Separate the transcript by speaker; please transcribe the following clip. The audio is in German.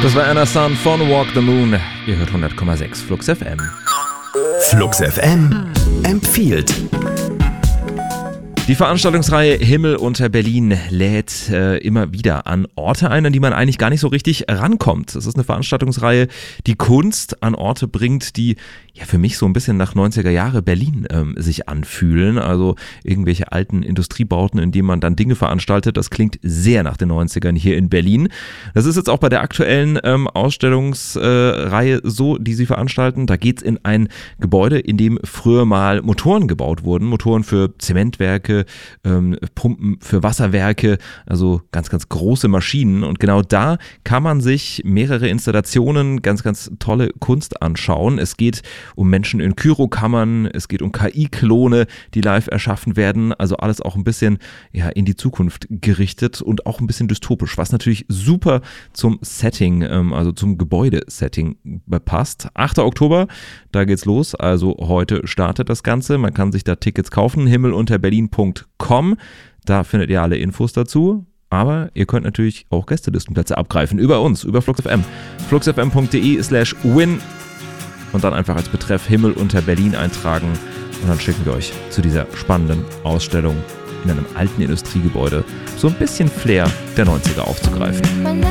Speaker 1: Das war Anna Sun von Walk the Moon. Ihr hört 100,6 Flux FM.
Speaker 2: Flux FM empfiehlt.
Speaker 1: Die Veranstaltungsreihe Himmel unter Berlin lädt immer wieder an Orte ein, an die man eigentlich gar nicht so richtig rankommt. Es ist eine Veranstaltungsreihe, die Kunst an Orte bringt, die ja für mich so ein bisschen nach 90er Jahre Berlin sich anfühlen. Also irgendwelche alten Industriebauten, in denen man dann Dinge veranstaltet. Das klingt sehr nach den 90ern hier in Berlin. Das ist jetzt auch bei der aktuellen Ausstellungsreihe so, die sie veranstalten. Da geht's in ein Gebäude, in dem früher mal Motoren gebaut wurden. Motoren für Zementwerke, Pumpen für Wasserwerke, also ganz, ganz große Maschinen. Und genau da kann man sich mehrere Installationen, ganz, ganz tolle Kunst anschauen. Es geht um Menschen in Kyrokammern, es geht um KI-Klone, die live erschaffen werden. Also alles auch ein bisschen in die Zukunft gerichtet und auch ein bisschen dystopisch, was natürlich super zum Setting, also zum Gebäudesetting passt. 8. Oktober, da geht's los. Also heute startet das Ganze. Man kann sich da Tickets kaufen. himmelunterberlin.com. Da findet ihr alle Infos dazu. Aber ihr könnt natürlich auch Gästelistenplätze abgreifen über uns, über Flux FM. fluxfm.de/win und dann einfach als Betreff Himmel unter Berlin eintragen. Und dann schicken wir euch zu dieser spannenden Ausstellung in einem alten Industriegebäude so ein bisschen Flair der 90er aufzugreifen.